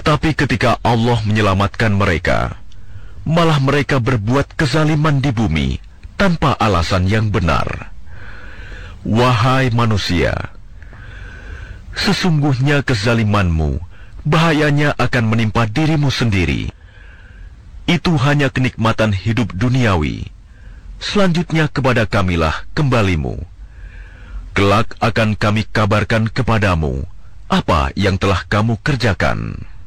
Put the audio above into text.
Tapi ketika Allah menyelamatkan mereka, malah mereka berbuat kezaliman di bumi tanpa alasan yang benar. Wahai manusia, sesungguhnya kezalimanmu bahayanya akan menimpa dirimu sendiri. Itu hanya kenikmatan hidup duniawi. Selanjutnya kepada Kamilah kembalimu. Kelak akan kami kabarkan kepadamu apa yang telah kamu kerjakan.